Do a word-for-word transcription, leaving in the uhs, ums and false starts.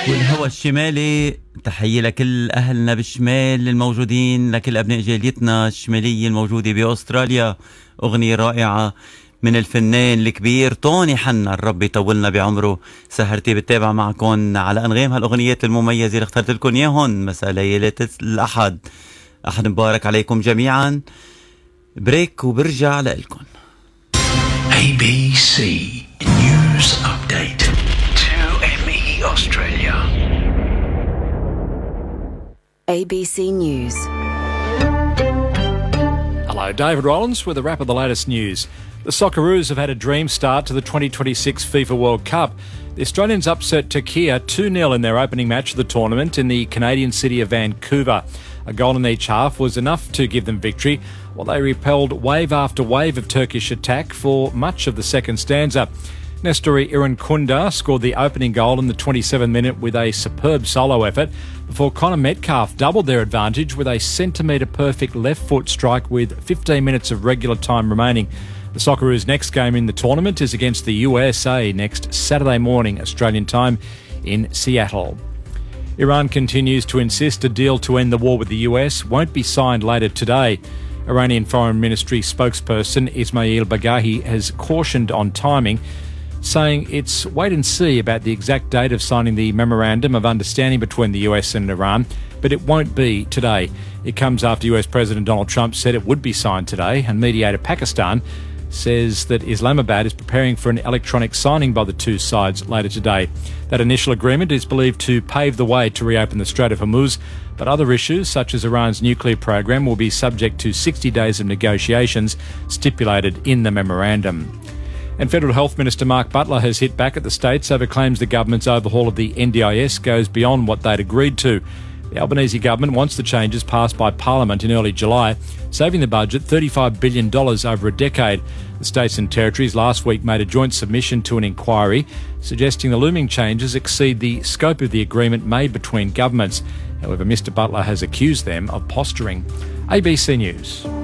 والهوى الشمالي تحية لكل أهلنا بالشمال الموجودين، لكل أبناء جاليتنا الشمالية الموجودة بأستراليا. أغنية رائعة من الفنان الكبير طوني حنا، الرب يطولنا بعمره. سهرتي بتتابع معكم على أنغام هالأغنيات المميزة اللي اخترت لكم إياهن مساء ليلة الأحد. أحد مبارك عليكم جميعا. بريك وبرجع لإلكم. A B C News Update to M E Australia. A B C News. Hello, David Rollins with a wrap of the latest news. The Socceroos have had a dream start to the twenty twenty-six FIFA World Cup. The Australians upset Turkey two nil in their opening match of the tournament in the Canadian city of Vancouver. A goal in each half was enough to give them victory, while they repelled wave after wave of Turkish attack for much of the second stanza. Nestori Irankunda scored the opening goal in the twenty-seventh minute with a superb solo effort, before Connor Metcalf doubled their advantage with a centimetre perfect left foot strike with fifteen minutes of regular time remaining. The Socceroos' next game in the tournament is against the U S A next Saturday morning Australian time in Seattle. Iran continues to insist a deal to end the war with the U S won't be signed later today. Iranian Foreign Ministry spokesperson Ismail Bagahi has cautioned on timing, saying it's wait and see about the exact date of signing the Memorandum of Understanding between the U S and Iran, but it won't be today. It comes after U S President Donald Trump said it would be signed today, and mediator Pakistan says that Islamabad is preparing for an electronic signing by the two sides later today. That initial agreement is believed to pave the way to reopen the Strait of Hormuz, but other issues such as Iran's nuclear program will be subject to sixty days of negotiations stipulated in the memorandum. And Federal Health Minister Mark Butler has hit back at the states over claims the government's overhaul of the N D I S goes beyond what they'd agreed to. The Albanese government wants the changes passed by Parliament in early July, saving the budget thirty-five billion dollars over a decade. The states and territories last week made a joint submission to an inquiry suggesting the looming changes exceed the scope of the agreement made between governments. However, Mr Butler has accused them of posturing. A B C News.